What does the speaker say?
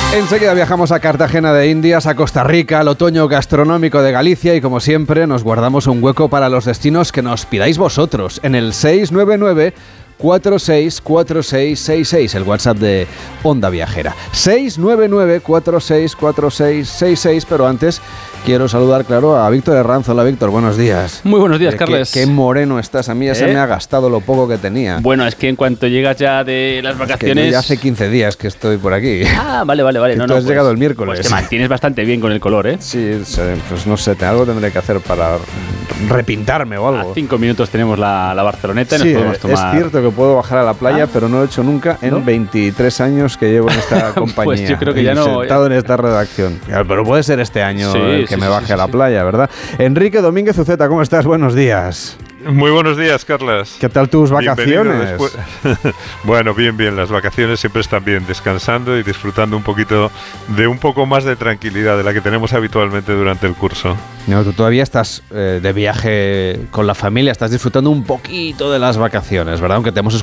Enseguida viajamos a Cartagena de Indias, a Costa Rica, al otoño gastronómico de Galicia y como siempre nos guardamos un hueco para los destinos que nos pidáis vosotros en el 699-464666, el WhatsApp de Onda Viajera. 699-464666, pero antes quiero saludar, claro, a Víctor Herranz. Hola, Víctor, buenos días. Muy buenos días, Carles. Qué moreno estás, a mí ya se me ha gastado lo poco que tenía. Bueno, es que en cuanto llegas ya de las vacaciones... Es que ya hace 15 días que estoy por aquí. Ah, vale. Tú has llegado el miércoles. Pues te mantienes bastante bien con el color, ¿eh? Sí, pues no sé, algo tendré que hacer para repintarme o algo. A 5 minutos tenemos la Barceloneta y nos podemos tomar... Es cierto que puedo bajar a la playa, pero no lo he hecho nunca en 23 años que llevo en esta compañía. Pues yo creo que ya no... Sentado en esta redacción. Pero puede ser este año que me baje a la playa, ¿verdad? Enrique Domínguez Uceta, ¿cómo estás? Buenos días. Muy buenos días, Carlas. ¿Qué tal tus vacaciones? Bueno, bien. Las vacaciones siempre están bien, descansando y disfrutando un poquito de un poco más de tranquilidad de la que tenemos habitualmente durante el curso. No, tú todavía estás de viaje con la familia, estás disfrutando un poquito de las vacaciones, ¿verdad? Aunque te hemos